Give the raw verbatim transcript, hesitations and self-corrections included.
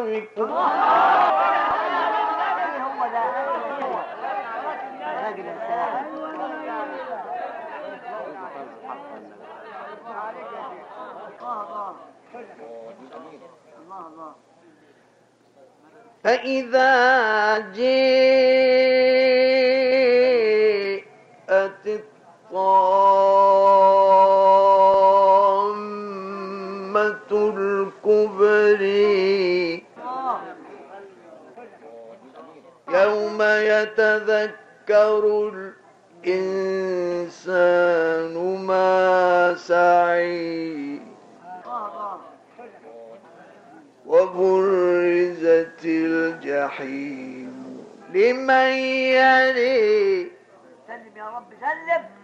بكم. فإذا جاءت الطامة الكبرى يوم يتذكر الإنسان ما سعى وبرزت الجحيم لمن يلي. سلم يا رب سلم.